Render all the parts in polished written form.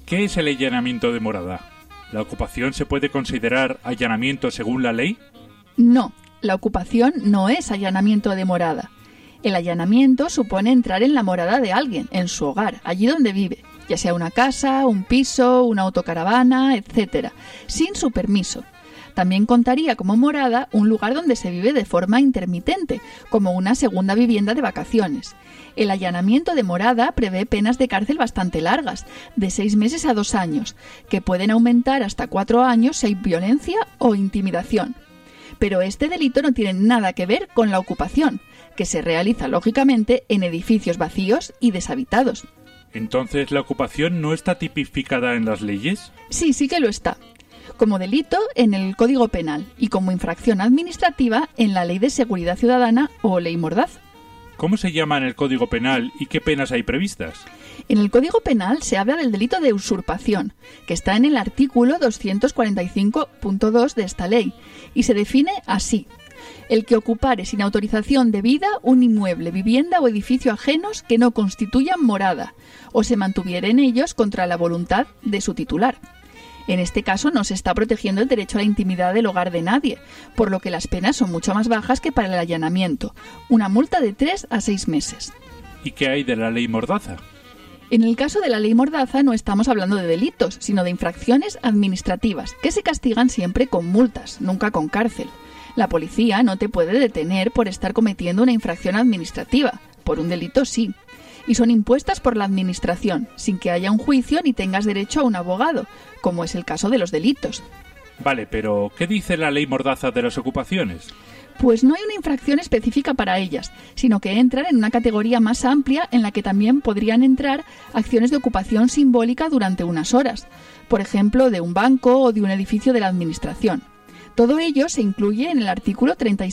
¿Qué es el allanamiento de morada? ¿La ocupación se puede considerar allanamiento según la ley? No, la ocupación no es allanamiento de morada. El allanamiento supone entrar en la morada de alguien, en su hogar, allí donde vive, ya sea una casa, un piso, una autocaravana, etc., sin su permiso. También contaría como morada un lugar donde se vive de forma intermitente, como una segunda vivienda de vacaciones. El allanamiento de morada prevé penas de cárcel bastante largas, de 6 meses a 2 años, que pueden aumentar hasta 4 años si hay violencia o intimidación. Pero este delito no tiene nada que ver con la ocupación, que se realiza lógicamente en edificios vacíos y deshabitados. ¿Entonces la ocupación no está tipificada en las leyes? Sí, sí que lo está. Como delito en el Código Penal y como infracción administrativa en la Ley de Seguridad Ciudadana o Ley Mordaza. ¿Cómo se llama en el Código Penal y qué penas hay previstas? En el Código Penal se habla del delito de usurpación, que está en el artículo 245.2 de esta ley, y se define así: el que ocupare sin autorización debida un inmueble, vivienda o edificio ajenos que no constituyan morada, o se mantuviera en ellos contra la voluntad de su titular. En este caso no se está protegiendo el derecho a la intimidad del hogar de nadie, por lo que las penas son mucho más bajas que para el allanamiento, una multa de 3 a 6 meses. ¿Y qué hay de la ley Mordaza? En el caso de la ley Mordaza no estamos hablando de delitos, sino de infracciones administrativas, que se castigan siempre con multas, nunca con cárcel. La policía no te puede detener por estar cometiendo una infracción administrativa, por un delito sí. Y son impuestas por la administración, sin que haya un juicio ni tengas derecho a un abogado, como es el caso de los delitos. Vale, pero ¿qué dice la ley Mordaza de las ocupaciones? Pues no hay una infracción específica para ellas, sino que entran en una categoría más amplia en la que también podrían entrar acciones de ocupación simbólica durante unas horas, por ejemplo, de un banco o de un edificio de la administración. Todo ello se incluye en el artículo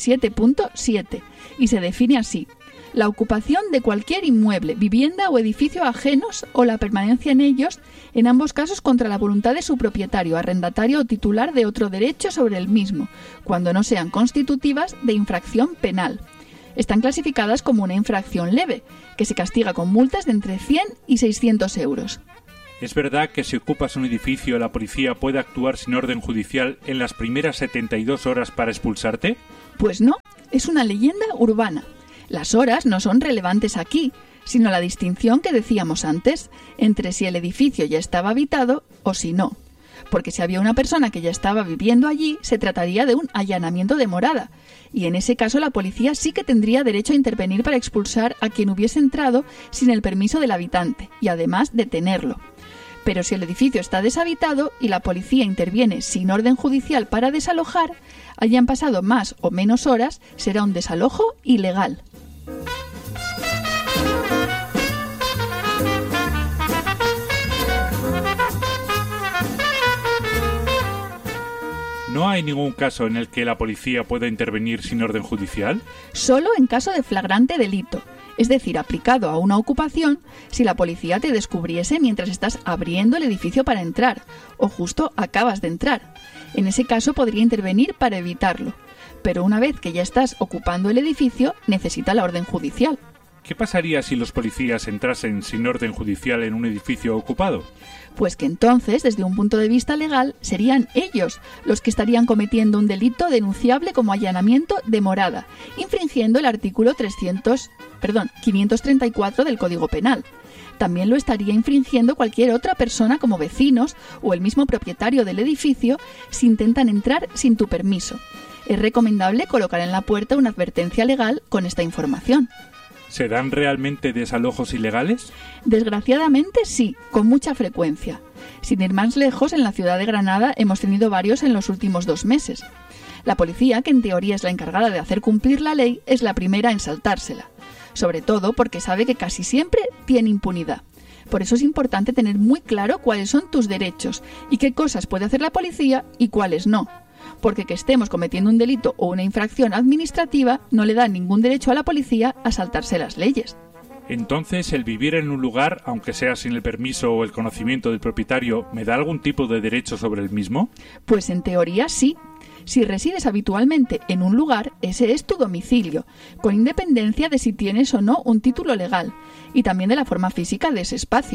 37.7 y se define así: la ocupación de cualquier inmueble, vivienda o edificio ajenos o la permanencia en ellos, en ambos casos contra la voluntad de su propietario, arrendatario o titular de otro derecho sobre el mismo, cuando no sean constitutivas de infracción penal. Están clasificadas como una infracción leve, que se castiga con multas de entre 100 y 600 euros. ¿Es verdad que si ocupas un edificio la policía puede actuar sin orden judicial en las primeras 72 horas para expulsarte? Pues no, es una leyenda urbana. Las horas no son relevantes aquí, sino la distinción que decíamos antes entre si el edificio ya estaba habitado o si no. Porque si había una persona que ya estaba viviendo allí, se trataría de un allanamiento de morada, y en ese caso la policía sí que tendría derecho a intervenir para expulsar a quien hubiese entrado sin el permiso del habitante, y además detenerlo. Pero si el edificio está deshabitado y la policía interviene sin orden judicial para desalojar, hayan pasado más o menos horas, será un desalojo ilegal. ¿No hay ningún caso en el que la policía pueda intervenir sin orden judicial? Solo en caso de flagrante delito, es decir, aplicado a una ocupación, si la policía te descubriese mientras estás abriendo el edificio para entrar, o justo acabas de entrar. En ese caso podría intervenir para evitarlo, pero una vez que ya estás ocupando el edificio, necesita la orden judicial. ¿Qué pasaría si los policías entrasen sin orden judicial en un edificio ocupado? Pues que entonces, desde un punto de vista legal, serían ellos los que estarían cometiendo un delito denunciable como allanamiento de morada, infringiendo el artículo 534 del Código Penal. También lo estaría infringiendo cualquier otra persona como vecinos o el mismo propietario del edificio si intentan entrar sin tu permiso. Es recomendable colocar en la puerta una advertencia legal con esta información. ¿Se dan realmente desalojos ilegales? Desgraciadamente sí, con mucha frecuencia. Sin ir más lejos, en la ciudad de Granada hemos tenido varios en los últimos 2 meses. La policía, que en teoría es la encargada de hacer cumplir la ley, es la primera en saltársela. Sobre todo porque sabe que casi siempre tiene impunidad. Por eso es importante tener muy claro cuáles son tus derechos y qué cosas puede hacer la policía y cuáles no. Porque que estemos cometiendo un delito o una infracción administrativa no le da ningún derecho a la policía a saltarse las leyes. Entonces, ¿el vivir en un lugar, aunque sea sin el permiso o el conocimiento del propietario, me da algún tipo de derecho sobre el mismo? Pues en teoría sí. Si resides habitualmente en un lugar, ese es tu domicilio, con independencia de si tienes o no un título legal, y también de la forma física de ese espacio.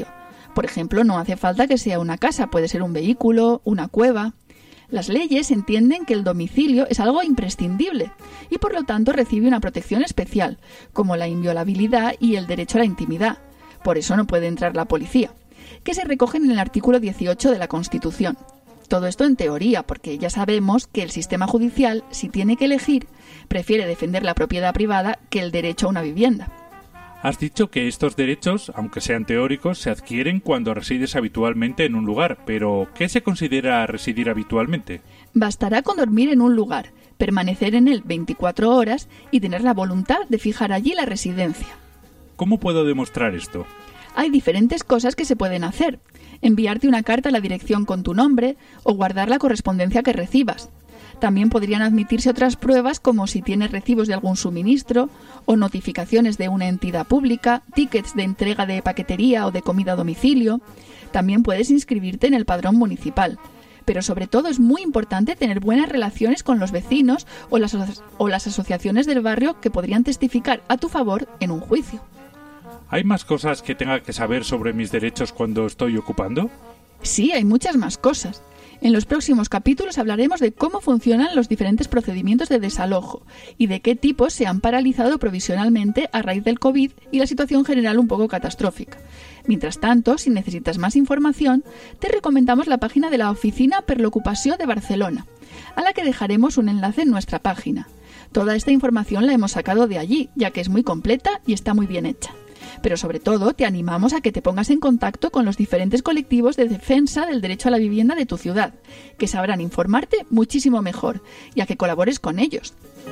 Por ejemplo, no hace falta que sea una casa, puede ser un vehículo, una cueva. Las leyes entienden que el domicilio es algo imprescindible y por lo tanto recibe una protección especial, como la inviolabilidad y el derecho a la intimidad. Por eso no puede entrar la policía, que se recogen en el artículo 18 de la Constitución. Todo esto en teoría, porque ya sabemos que el sistema judicial, si tiene que elegir, prefiere defender la propiedad privada que el derecho a una vivienda. Has dicho que estos derechos, aunque sean teóricos, se adquieren cuando resides habitualmente en un lugar, pero ¿qué se considera residir habitualmente? Bastará con dormir en un lugar, permanecer en él 24 horas y tener la voluntad de fijar allí la residencia. ¿Cómo puedo demostrar esto? Hay diferentes cosas que se pueden hacer. Enviarte una carta a la dirección con tu nombre o guardar la correspondencia que recibas. También podrían admitirse otras pruebas como si tienes recibos de algún suministro o notificaciones de una entidad pública, tickets de entrega de paquetería o de comida a domicilio. También puedes inscribirte en el padrón municipal. Pero sobre todo es muy importante tener buenas relaciones con los vecinos o las asociaciones del barrio que podrían testificar a tu favor en un juicio. ¿Hay más cosas que tenga que saber sobre mis derechos cuando estoy ocupando? Sí, hay muchas más cosas. En los próximos capítulos hablaremos de cómo funcionan los diferentes procedimientos de desalojo y de qué tipos se han paralizado provisionalmente a raíz del COVID y la situación general un poco catastrófica. Mientras tanto, si necesitas más información, te recomendamos la página de la Oficina per l'Ocupació de Barcelona, a la que dejaremos un enlace en nuestra página. Toda esta información la hemos sacado de allí, ya que es muy completa y está muy bien hecha. Pero sobre todo te animamos a que te pongas en contacto con los diferentes colectivos de defensa del derecho a la vivienda de tu ciudad, que sabrán informarte muchísimo mejor, y a que colabores con ellos.